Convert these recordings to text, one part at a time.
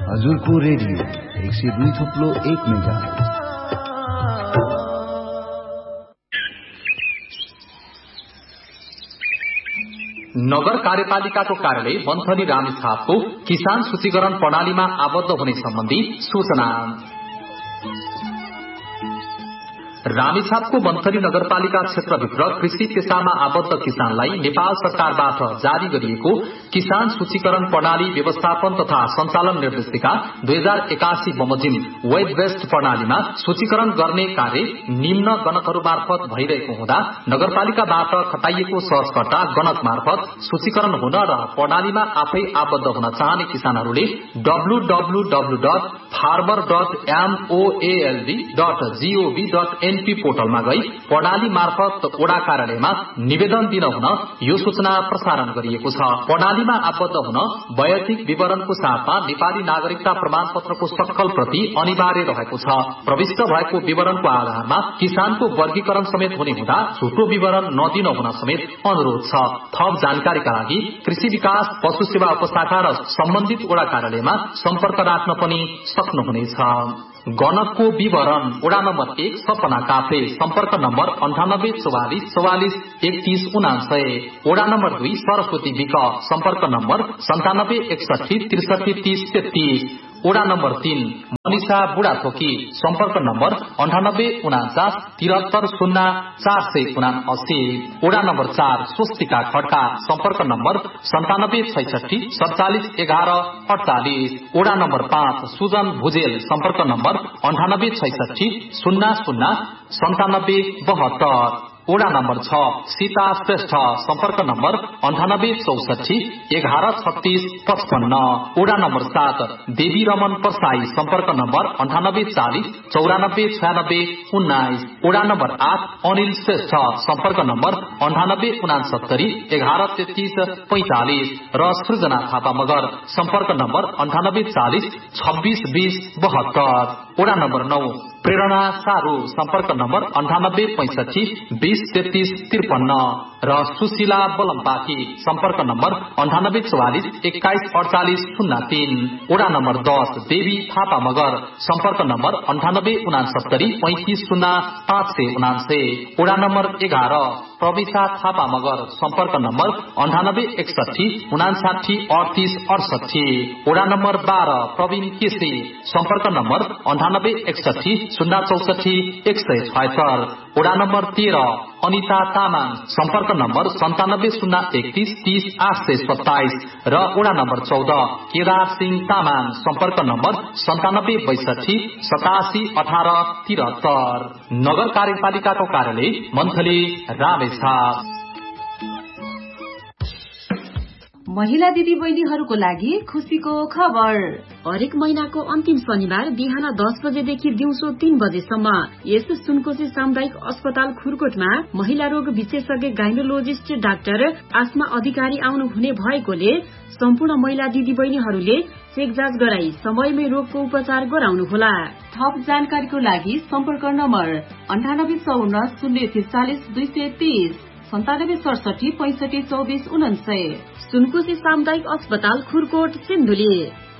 हजुरको radio 102.1 megahertz. नगर कार्यपालिकाको कार्यालय मन्थली रामेछापको किसान सूचीकरण प्रणालीमा आबद्ध हुने सम्बन्धी सूचना। रामेछापको मन्थली नगरपालिका क्षेत्रभित्र कृषि पेशामा आबद्ध किसानलाई नेपाल सरकारबाट जारी गरिएको किसान सूचीकरण प्रणाली व्यवस्थापन तथा सञ्चालन निर्देशिका 2081 बमोजिम वेब बेस्ड प्रणालीमा सूचीकरण गर्ने कार्य निम्न गणकहरू मार्फत भइरहेको हुँदा नगरपालिकाबाट खटाइएको सर्चकर्ता गणक मार्फत सूचीकरण हुन र प्रणालीमा आफै आबद्ध हुन चाहने किसानहरूले www.farmer.moald.gov.np पोर्टलमा गई प्रणाली मार्फत वडा कार्यालयमा निवेदन दिन हुन यो सूचना प्रसारण गरिएको छ। प्रणालीमा आबद्ध हुन वैयक्तिक विवरणको साथमा नेपाली नागरिकता प्रमाण पत्रको सक्कल प्रति अनिवार्य रहेको छ। प्रविष्ट भएको विवरणको आधारमा किसानको वर्गीकरण समेत हुने हुँदा झुटो विवरण नदिन हुन समेत अनुरोध छ। थप जानकारीका लागि कृषि विकास पशु सेवा उपशाखा र सम्बन्धित वडा कार्यालयमा सम्पर्क राख्न पनि सक्नुहुनेछ। गणकको विवरण वडा नम्बर 1 सपना काफे सम्पर्क नम्बर 9844443199। वडा नम्बर 2 सरस्वती विक सम्पर्क नम्बर 9761633033। वडा नम्बर 3 मनिषा बुढाथोकी सम्पर्क नम्बर 9849730479। वडा नम्बर 4 स्वस्तिका खड्का सम्पर्क नम्बर 9765471148। वडा नम्बर 5 सुजन भुजेल सम्पर्क नम्बर 9865009772। वडा नम्बर 6 सीता श्रेष्ठ सम्पर्क नम्बर 9864113655। वडा नम्बर 7 देवी रमन परसाई सम्पर्क नम्बर 9840949619। वडा नम्बर 8 अनिल श्रेष्ठ सम्पर्क नम्बर 9869113345 र सृजना थापा मगर सम्पर्क नम्बर 9840262072। वडा नम्बर 9 प्रेरणा सारू सम्पर्क नम्बर 9865203353 र सुशीला बलम्पाकी सम्पर्क नम्बर 9844214803। वडा नम्बर 10 देवी थापा मगर सम्पर्क नम्बर 9869350579। वडा नम्बर 11 प्रविशा थापा मगर सम्पर्क नम्बर 9861593868। वडा नम्बर 12 प्रवीण केसी सम्पर्क नम्बर 9861064176। वडा नम्बर 13 अनिता तामाङ सम्पर्क नम्बर 9701330827 र वडा नम्बर 14 केदार सिंह तामाङ सम्पर्क नम्बर 9762871873। नगर कार्यपालिकाको कार्यालय मन्थली रामेछाप। महिला दिदी बहिनीहरूको लागि खुसीको खबर। हरेक महिनाको अन्तिम शनिबार बिहान 10 बजेदेखि दिउँसो 3 बजेसम्म यस सुनकोशी सामुदायिक अस्पताल खुरकोटमा महिला रोग विशेषज्ञ गाइनोलोजिस्ट डाक्टर आस्मा अधिकारी आउनु हुने भएकोले सम्पूर्ण महिला दिदी बहिनीहरूले चेक जाँच गराई समयमै रोगको उपचार गराउनुहोला। थप जानकारीको लागि सम्पर्क नम्बर 9854040230 9767652449। सुनकोशी सामुदायिक अस्पताल खुरकोट सिन्धुली।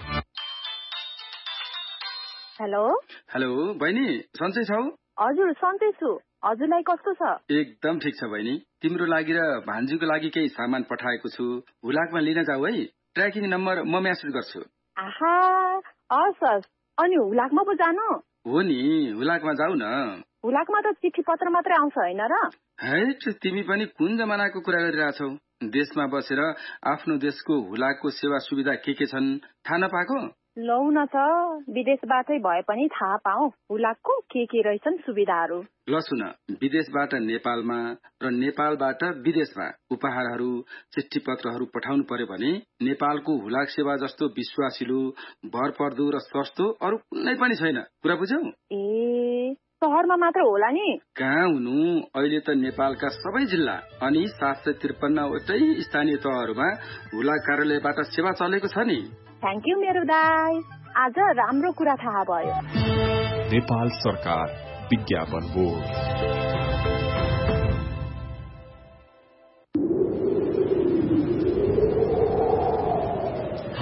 हेलो हेलो बहिनी, सन्चै छौ? हजुर सन्चै छु। हजुरलाई कस्तो छ? एकदम ठिक छ बहिनी। तिम्रो लागि र भान्जीको लागि केही सामान पठाएको छु, हुलाकमा लिन जाऊ है। ट्र्याकिङ नम्बर म मेसेज गर्छु। आहा हस्। अनि हुलाकमा पो जानु? हो नि, हुलाकमा जाऊ न। हुलाकमा त चिठी पत्र मात्रै आउँछ होइन र? हैट, तिमी पनि कुन जमानाको कुरा गरिरहेछौ? देशमा बसेर आफ्नो देशको हुलाकको सेवा सुविधा के छन् थाहा नपाएको? लौ न त, विदेशबाटै भए पनि थाहा पाऊ हुलाकको के रहेछन् सुविधाहरू। ल सुन, विदेशबाट नेपालमा र नेपालबाट विदेशमा उपहारहरू चिठी पत्रहरू पठाउनु पर्यो भने नेपालको हुलाक सेवा जस्तो विश्वासिलो, भरपर्दो र सस्तो अरू कुनै पनि छैन। कुरा बुझ्यौ? ए, शहरमा मात्र होला नि? कहाँ हुनु, अहिले त नेपालका सबै जिल्ला अनि 753 वटै स्थानीय तहहरूमा हुलाक कार्यालयबाट सेवा चलेको छ नि। थ्याङ्क यू मेरो दाइ, आज राम्रो कुरा थाहा भयो। नेपाल सरकार विज्ञापन बोर्ड।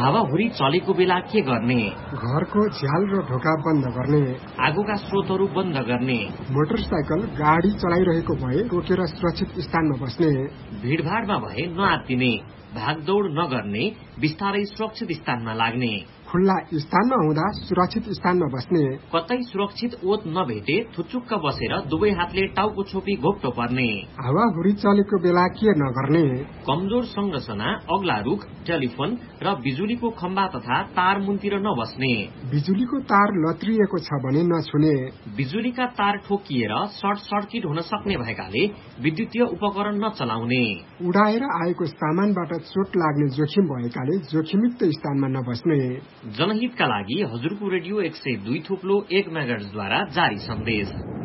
हावाहुरी चलेको बेला के गर्ने? घरको झ्याल र ढोका बन्द गर्ने, आगोका स्रोतहरू बन्द गर्ने, मोटरसाइकल गाडी चलाइरहेको भए रोकेर सुरक्षित स्थानमा बस्ने, भीड़भाड़मा भए नआत्तिने, भागदौड़ नगर्ने, बिस्तारै सुरक्षित स्थानमा लाग्ने, खुल्ला स्थानमा हुँदा सुरक्षित स्थानमा बस्ने, कतै सुरक्षित ओत नभेटे थुचुक्क बसेर दुवै हातले टाउको छोपी घोप्टो पर्ने, हावाहुरी चलेको बेला के नगर्ने, कमजोर संरचना, अग्ला रुख, टेलिफोन र बिजुलीको खम्बा तथा तार मुन्तिर नबस्ने, बिजुलीको तार लत्रिएको छ भने नछुने, बिजुलीका तार ठोकिएर सर्ट सर्किट हुन सक्ने भएकाले विद्युतीय उपकरण नचलाउने, उडाएर आएको सामानबाट चोट लाग्ने जोखिम भएकाले जोखिमयुक्त स्थानमा नबस्ने। जनहितका लागि हजुरको रेडियो 102.1 मेगाहर्ज द्वारा जारी सन्देश।